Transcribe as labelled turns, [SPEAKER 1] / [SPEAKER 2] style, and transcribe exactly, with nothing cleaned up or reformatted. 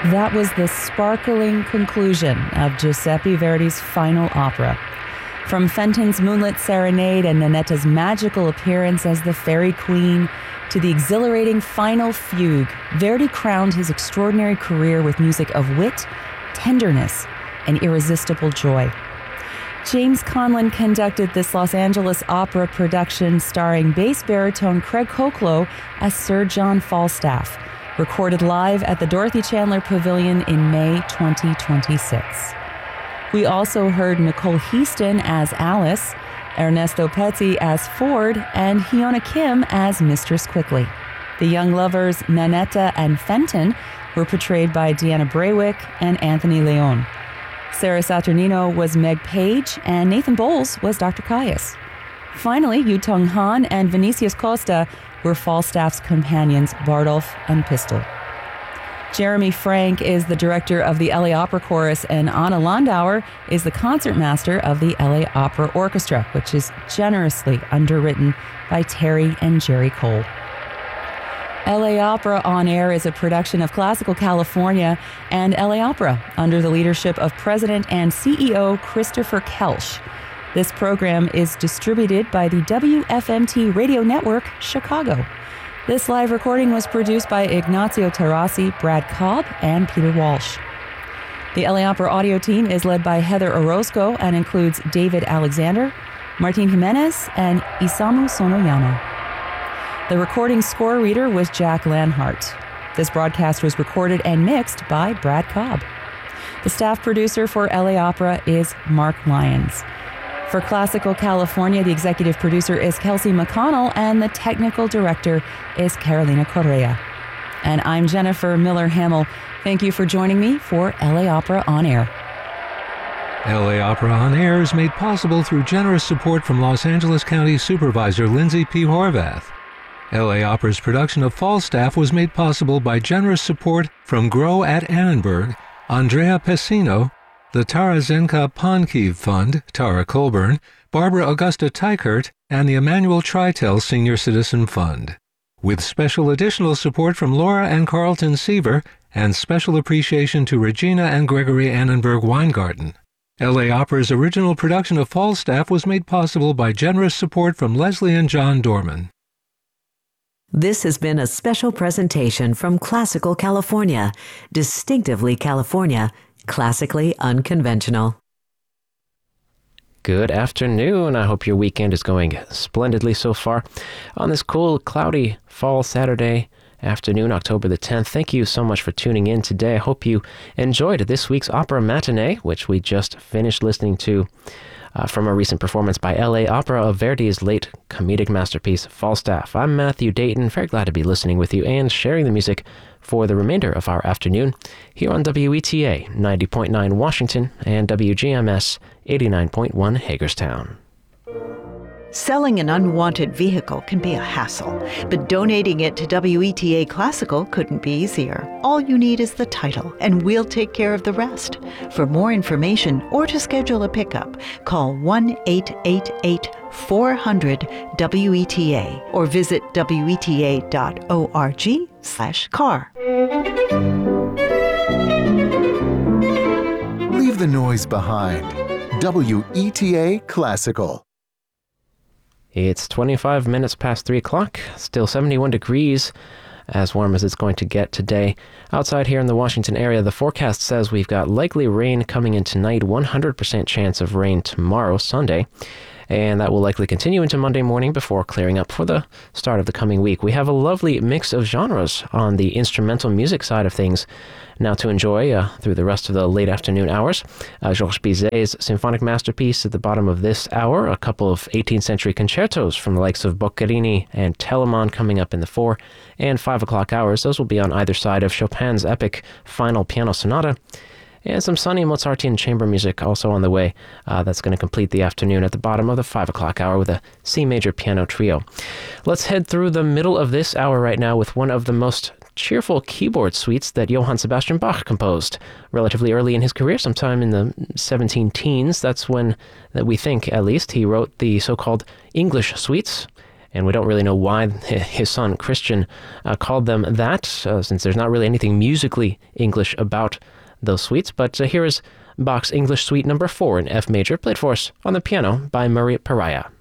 [SPEAKER 1] That was the sparkling conclusion of Giuseppe Verdi's final opera. From Fenton's Moonlit Serenade and Nannetta's magical appearance as the Fairy Queen to the exhilarating final fugue, Verdi crowned his extraordinary career with music of wit, tenderness, and irresistible joy. James Conlon conducted this Los Angeles opera production starring bass baritone Craig Koklo as Sir John Falstaff, recorded live at the Dorothy Chandler Pavilion in May twenty twenty-six. We also heard Nicole Heaston as Alice, Ernesto Pezzi as Ford, and Hyuna Kim as Mistress Quickly. The young lovers Nannetta and Fenton were portrayed by Deanna Braywick and Anthony Leon. Sarah Saturnino was Meg Page, and Nathan Bowles was Doctor Caius. Finally, Yu Tung Han and Vinicius Costa were Falstaff's companions, Bardolph and Pistol. Jeremy Frank is the director of the L A Opera Chorus, and Anna Landauer is the concertmaster of the L A Opera Orchestra, which is generously underwritten by Terry and Jerry Cole. L A Opera On Air is a production of Classical California and L A Opera under the leadership of President and C E O Christopher Kelsch. This program is distributed by the W F M T Radio Network, Chicago. This live recording was produced by Ignazio Terrassi, Brad Cobb, and Peter Walsh. The L A Opera audio team is led by Heather Orozco and includes David Alexander, Martin Jimenez, and Isamu Sonoyama. The recording score reader was Jack Lanhart. This broadcast was recorded and mixed by Brad Cobb. The staff producer for L A Opera is Mark Lyons. For Classical California, the executive producer is Kelsey McConnell, and the technical director is Carolina Correa. And I'm Jennifer Miller-Hamill. Thank you for joining me for L A Opera On Air.
[SPEAKER 2] L A Opera On Air is made possible through generous support from Los Angeles County Supervisor Lindsay P. Horvath. L A Opera's production of Falstaff was made possible by generous support from Grow at Annenberg, Andrea Pessino, the Tara Zenka Ponkiv Fund, Tara Colburn, Barbara Augusta Teichert, and the Emmanuel Tritel Senior Citizen Fund. With special additional support from Laura and Carlton Seaver, and special appreciation to Regina and Gregory Annenberg Weingarten. L A Opera's original production of Falstaff was made possible by generous support from Leslie and John Dorman.
[SPEAKER 3] This has been a special presentation from Classical California, distinctively California, classically unconventional.
[SPEAKER 4] Good afternoon. I hope your weekend is going splendidly so far. On this cool, cloudy fall Saturday afternoon, October the tenth, thank you so much for tuning in today. I hope you enjoyed this week's opera matinee, which we just finished listening to Uh, from a recent performance by L A Opera of Verdi's late comedic masterpiece, Falstaff. I'm Matthew Dayton, very glad to be listening with you and sharing the music for the remainder of our afternoon here on W E T A ninety point nine Washington and W G M S eighty-nine point one Hagerstown.
[SPEAKER 5] Selling an unwanted vehicle can be a hassle, but donating it to W E T A Classical couldn't be easier. All you need is the title, and we'll take care of the rest. For more information or to schedule a pickup, call one eight eight eight, four hundred, W E T A or visit W E T A dot org slash car.
[SPEAKER 6] Leave the noise behind. W E T A Classical.
[SPEAKER 4] It's twenty-five minutes past three o'clock, still seventy-one degrees, as warm as it's going to get today. Outside here in the Washington area, the forecast says we've got likely rain coming in tonight, one hundred percent chance of rain tomorrow, Sunday, and that will likely continue into Monday morning before clearing up for the start of the coming week. We have a lovely mix of genres on the instrumental music side of things now to enjoy uh, through the rest of the late afternoon hours. Uh, Georges Bizet's symphonic masterpiece at the bottom of this hour, a couple of eighteenth century concertos from the likes of Boccherini and Telemann coming up in the four and five o'clock hours. Those will be on either side of Chopin's epic Final Piano Sonata, and some sunny Mozartian chamber music also on the way. Uh, that's going to complete the afternoon at the bottom of the five o'clock hour with a C major piano trio. Let's head through the middle of this hour right now with one of the most cheerful keyboard suites that Johann Sebastian Bach composed relatively early in his career, sometime in the seventeen teens. That's when, that we think at least, he wrote the so-called English suites. And we don't really know why his son, Christian, uh, called them that, uh, since there's not really anything musically English about those suites. But uh, here is Bach's English Suite number four in F major, played for us on the piano by Murray Pariah.